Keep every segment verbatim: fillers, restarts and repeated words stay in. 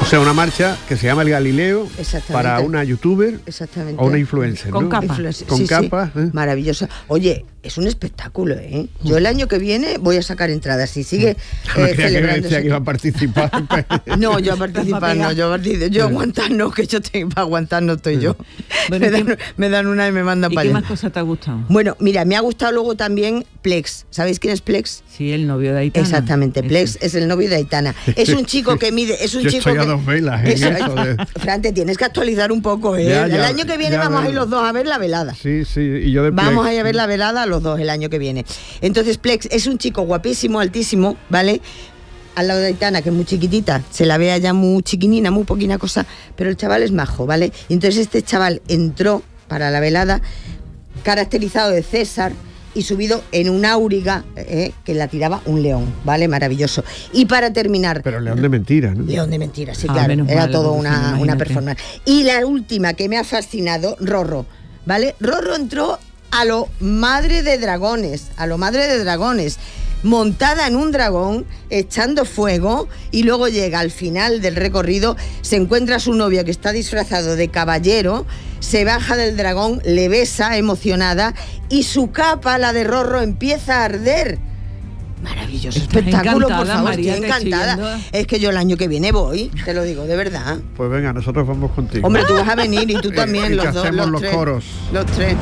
O sea, una marcha que se llama el Galileo para una youtuber o una influencer, con ¿no? capa. Influencer. Con sí, capa. Sí. ¿Eh? Maravillosa. Oye, es un espectáculo, ¿eh? Yo el año que viene voy a sacar entradas. Si sigue eh, celebrando. Que decía que iba a participar. No, yo a participar no, yo a participar. Yo aguantar no, que yo tengo para aguantar no estoy yo. Bueno, me, dan, me dan una y me mandan ¿Y para qué allá. más cosas te ha gustado? Bueno, mira, me ha gustado luego también Plex. ¿Sabéis quién es Plex? Sí, el novio de Aitana. Exactamente, Plex es el novio de Aitana. Es un chico que mide, es un yo chico estoy que... a dos velas, ¿eh? Eso, eso de... Fran, te tienes que actualizar un poco, ¿eh? Ya, ya, el año que viene vamos a ir los dos a ver la velada. Sí, sí, y yo de Plex. Vamos a ir a ver la velada los dos el año que viene. Entonces Plex es un chico guapísimo, altísimo, ¿vale? Al lado de Aitana, que es muy chiquitita, se la ve allá muy chiquinina, muy poquina cosa, pero el chaval es majo, ¿vale? Entonces este chaval entró para la velada caracterizado de César y subido en un auriga eh, que la tiraba un león, ¿vale? Maravilloso. Y para terminar... Pero león de mentira, ¿no? León de mentira, sí, ah, claro. Era mal, todo una, sí, una performance. Y la última que me ha fascinado, Rorro, ¿vale? Rorro entró a lo madre de dragones, a lo madre de dragones, montada en un dragón, echando fuego, y luego llega al final del recorrido, se encuentra a su novio que está disfrazado de caballero, se baja del dragón, le besa emocionada y su capa, la de Rorro, empieza a arder. Maravilloso Estás espectáculo, por favor, María, estoy encantada. Es que yo el año que viene voy, te lo digo de verdad. Pues venga, nosotros vamos contigo. Hombre, tú vas a venir y tú también, y los que dos, hacemos los, los tres, coros. Los tres.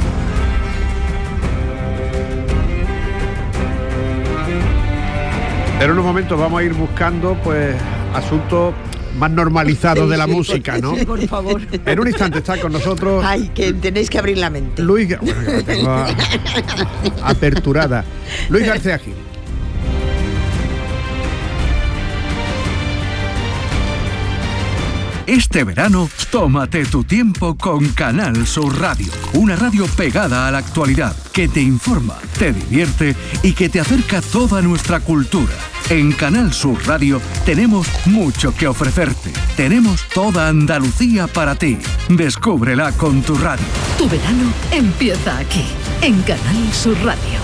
En unos momentos vamos a ir buscando, pues, asuntos más normalizados sí, de la sí, música, ¿no? Sí, por favor. En un instante está con nosotros... Ay, que tenéis que abrir la mente. Luis... Bueno, que la tengo a, aperturada. Luis García Gil. Este verano, tómate tu tiempo con Canal Sur Radio. Una radio pegada a la actualidad, que te informa, te divierte y que te acerca toda nuestra cultura. En Canal Sur Radio tenemos mucho que ofrecerte. Tenemos toda Andalucía para ti. Descúbrela con tu radio. Tu verano empieza aquí, en Canal Sur Radio.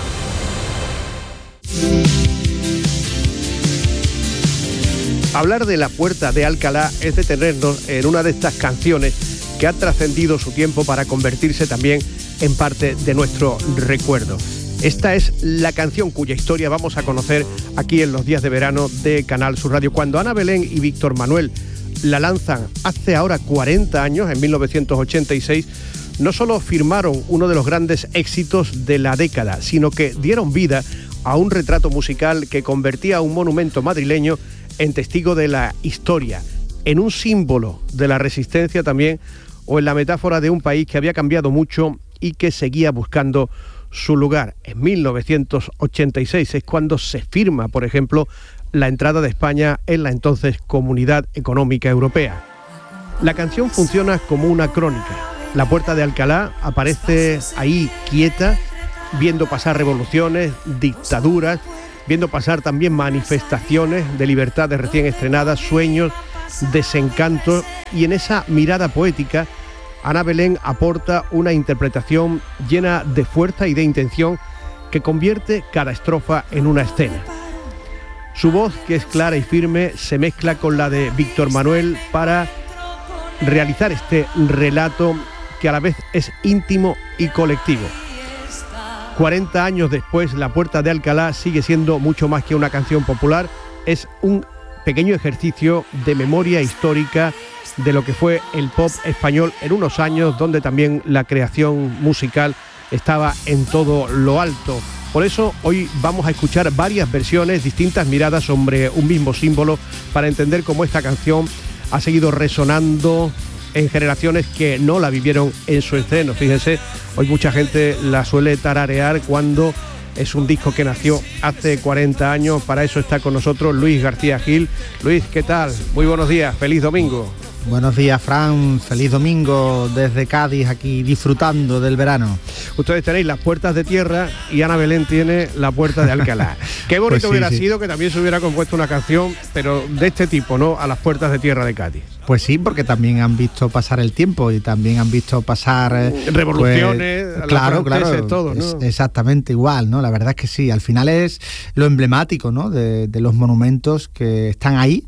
Hablar de la Puerta de Alcalá es detenernos en una de estas canciones que ha trascendido su tiempo para convertirse también en parte de nuestro recuerdo. Esta es la canción cuya historia vamos a conocer aquí en los días de verano de Canal Sur Radio. Cuando Ana Belén y Víctor Manuel la lanzan hace ahora cuarenta años, en mil novecientos ochenta y seis, no solo firmaron uno de los grandes éxitos de la década, sino que dieron vida a un retrato musical que convertía a un monumento madrileño en testigo de la historia, en un símbolo de la resistencia también, o en la metáfora de un país que había cambiado mucho y que seguía buscando su lugar. En mil novecientos ochenta y seis es cuando se firma, por ejemplo, la entrada de España en la entonces Comunidad Económica Europea. La canción funciona como una crónica. La Puerta de Alcalá aparece ahí quieta, viendo pasar revoluciones, dictaduras, viendo pasar también manifestaciones de libertades recién estrenadas, sueños, desencantos, y en esa mirada poética Ana Belén aporta una interpretación llena de fuerza y de intención que convierte cada estrofa en una escena. Su voz, que es clara y firme, se mezcla con la de Víctor Manuel para realizar este relato que a la vez es íntimo y colectivo. cuarenta años después, La Puerta de Alcalá sigue siendo mucho más que una canción popular, es un pequeño ejercicio de memoria histórica de lo que fue el pop español en unos años donde también la creación musical estaba en todo lo alto. Por eso hoy vamos a escuchar varias versiones, distintas miradas sobre un mismo símbolo, para entender cómo esta canción ha seguido resonando en generaciones que no la vivieron en su estreno. Fíjense, hoy mucha gente la suele tararear cuando es un disco que nació hace cuarenta años. Para eso está con nosotros Luis García Gil. Luis, ¿qué tal? Muy buenos días, feliz domingo. Buenos días, Fran, feliz domingo desde Cádiz, aquí disfrutando del verano. Ustedes tenéis Las Puertas de Tierra y Ana Belén tiene La Puerta de Alcalá. Qué bonito pues sí, hubiera sí. sido que también se hubiera compuesto una canción, pero de este tipo, ¿no? A las puertas de tierra de Cádiz. Pues sí, porque también han visto pasar el tiempo y también han visto pasar... Eh, revoluciones, pues, claro, claro, todo, ¿no? Es exactamente igual, ¿no? La verdad es que sí, al final es lo emblemático, ¿no? De, de los monumentos que están ahí.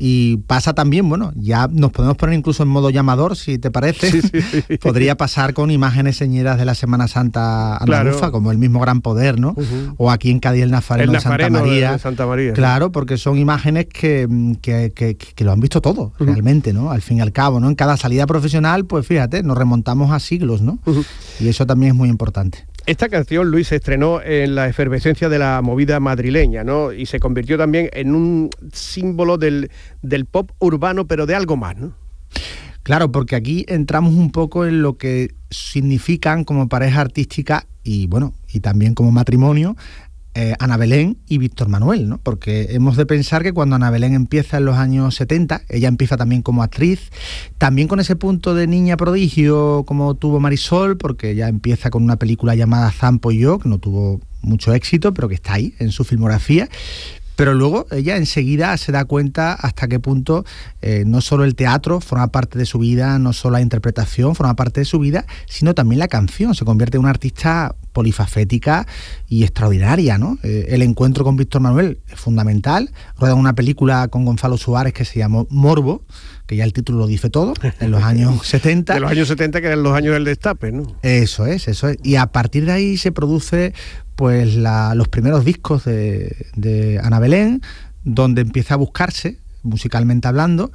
Y pasa también, bueno, ya nos podemos poner incluso en modo llamador, si te parece. Sí, sí, sí. Podría pasar con imágenes señeras de la Semana Santa andaluza, claro, como el mismo Gran Poder, ¿no? Uh-huh. O aquí en Cádiz el Nazareno, el Nazareno de Santa María. De Santa María. Claro, porque son imágenes que, que, que, que lo han visto todo, uh-huh, realmente, ¿no? Al fin y al cabo, ¿no? En cada salida profesional, pues fíjate, nos remontamos a siglos, ¿no? Uh-huh. Y eso también es muy importante. Esta canción, Luis, se estrenó en la efervescencia de la movida madrileña, ¿no? Y se convirtió también en un símbolo del, del pop urbano, pero de algo más, ¿no? Claro, porque aquí entramos un poco en lo que significan como pareja artística y, bueno, y también como matrimonio, Eh, Ana Belén y Víctor Manuel, ¿no? Porque hemos de pensar que cuando Ana Belén empieza en los años setenta, ella empieza también como actriz, también con ese punto de niña prodigio como tuvo Marisol, porque ella empieza con una película llamada Zampo y yo, que no tuvo mucho éxito, pero que está ahí en su filmografía. Pero luego ella enseguida se da cuenta hasta qué punto eh, no solo el teatro forma parte de su vida, no solo la interpretación forma parte de su vida, sino también la canción. Se convierte en una artista polifacética y extraordinaria, ¿no? Eh, el encuentro con Víctor Manuel es fundamental. Rueda una película con Gonzalo Suárez que se llamó Morbo, que ya el título lo dice todo, en los años setenta. De los años setenta, que eran los años del destape, ¿no? Eso es, eso es. Y a partir de ahí se produce pues la, los primeros discos de, de Ana Belén, donde empieza a buscarse, musicalmente hablando,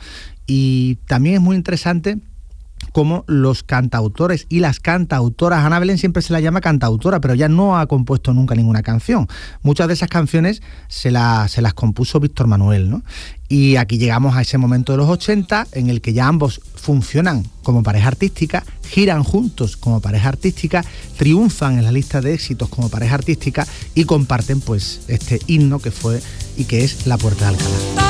y también es muy interesante cómo los cantautores y las cantautoras, Ana Belén siempre se la llama cantautora, pero ella no ha compuesto nunca ninguna canción. Muchas de esas canciones se, la, se las compuso Víctor Manuel, ¿no? Y aquí llegamos a ese momento de los ochenta en el que ya ambos funcionan como pareja artística, giran juntos como pareja artística, triunfan en la lista de éxitos como pareja artística y comparten pues este himno que fue y que es La Puerta de Alcalá.